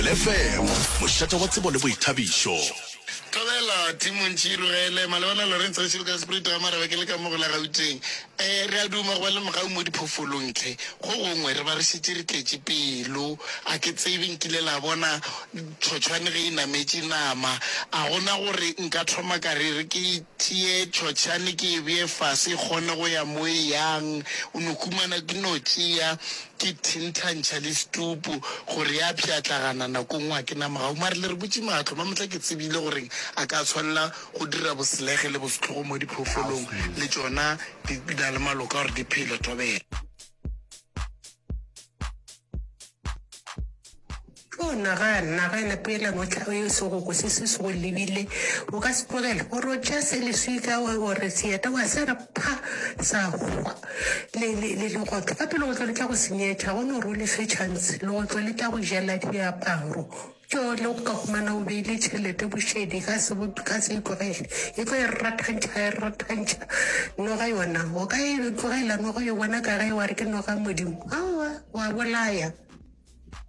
FM mošata wa tsebo le boithabišo Tobela Timontshiro ele malebana Lorenzo Silka Spirit ga mara ke le ka mo go la gauteng re a duma go le mogau mo diphofolong tle go gongwe re ba re sitse tletse pelo a ke tsebeng kile la bona tshotshwane ge ina metsi nama a gona gore nka thoma ka re ke tie tshotshwane ke be fase gona go ya mo yang o no kumana ke no tsia ke tintantša le stupu gore ya pšatlagana nakongwa ke na magau mare le re botse matlo ba motla ke tsebile gore a ka tshwanela go dira boselege le bosetlhogo mo diphofolong le tsona di na le maloka gore di phele Tobela. nagana pela motlha yo se go se se go lebile o ka se tlogela o roja se le swika o re sieta wa se re pha sa le go ka pelo go tla go senyetša go no role fe chance le go tla go jela diaparo yo le go ka humana o beile tšhelete bošedi ka se tlogele e tlo e ratantšha no ga yona o ka e tlogela no go yo bona ka ge wa re ke no ga modimo wa bolaya